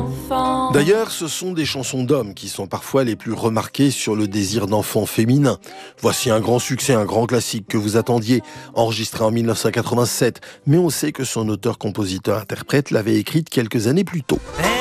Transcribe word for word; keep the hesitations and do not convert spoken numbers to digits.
enfants. D'ailleurs, ce sont des chansons d'hommes qui sont parfois les plus remarquées sur le désir d'enfant féminin. Voici un grand succès, un grand classique que vous attendiez, enregistré en mille neuf cent quatre-vingt-sept. Mais on sait que son auteur-compositeur-interprète l'avait écrite quelques années plus tôt.